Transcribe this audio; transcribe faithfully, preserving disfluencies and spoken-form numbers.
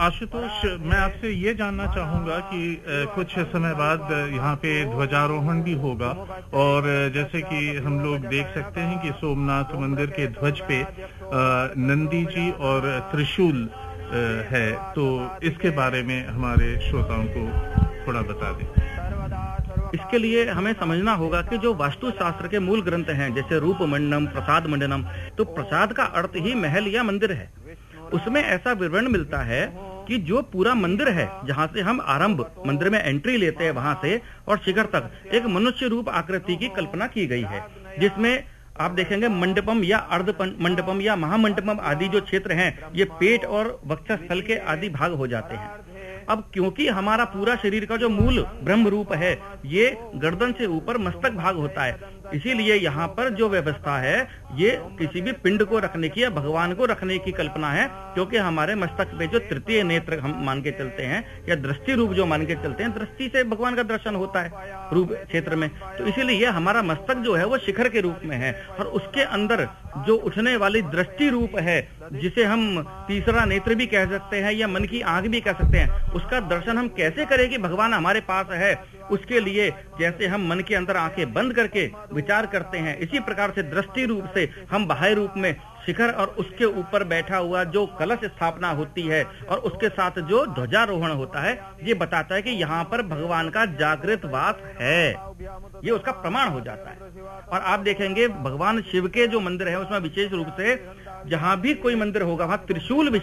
आशुतोष, मैं आपसे ये जानना चाहूंगा कि कुछ समय बाद यहाँ पे ध्वजारोहण भी होगा और जैसे कि हम लोग देख सकते हैं कि सोमनाथ मंदिर के ध्वज पे नंदी जी और त्रिशूल है, तो इसके बारे में हमारे श्रोताओं को थोड़ा बता दें। इसके लिए हमें समझना होगा कि जो वास्तु शास्त्र के मूल ग्रंथ हैं, जैसे रूप मंडनम, प्रसाद मंडनम, तो प्रसाद का अर्थ ही महल या मंदिर है। उसमें ऐसा विवरण मिलता है कि जो पूरा मंदिर है, जहाँ से हम आरंभ मंदिर में एंट्री लेते हैं, वहां से और शिखर तक एक मनुष्य रूप आकृति की कल्पना की गई है, जिसमें आप देखेंगे मंडपम या अर्ध मंडपम या महामंडपम आदि जो क्षेत्र हैं, ये पेट और वक्षस्थल के आदि भाग हो जाते हैं। अब क्योंकि हमारा पूरा शरीर का जो मूल ब्रह्म रूप है, ये गर्दन से ऊपर मस्तक भाग होता है, इसीलिए यहाँ पर जो व्यवस्था है ये किसी भी पिंड को रखने की या भगवान को रखने की कल्पना है, क्योंकि हमारे मस्तक पे जो तृतीय नेत्र हम मान के चलते हैं या दृष्टि रूप जो मान के चलते हैं, दृष्टि से भगवान का दर्शन होता है रूप क्षेत्र में, तो इसीलिए हमारा मस्तक जो है वो शिखर के रूप में है और उसके अंदर जो उठने वाली दृष्टि रूप है, जिसे हम तीसरा नेत्र भी कह सकते हैं या मन की आंख भी कह सकते हैं, उसका दर्शन हम कैसे करें कि भगवान हमारे पास है। उसके लिए जैसे हम मन के अंदर आंखें बंद करके विचार करते हैं, इसी प्रकार से दृष्टि रूप से हम बाह्य रूप में शिखर और उसके ऊपर बैठा हुआ जो कलश स्थापना होती है और उसके साथ जो ध्वजारोहण होता है, ये बताता है कि यहाँ पर भगवान का जागृत वास है, ये उसका प्रमाण हो जाता है। और आप देखेंगे भगवान शिव के जो मंदिर है उसमें विशेष रूप से जहां भी कोई मंदिर होगा वहां त्रिशूल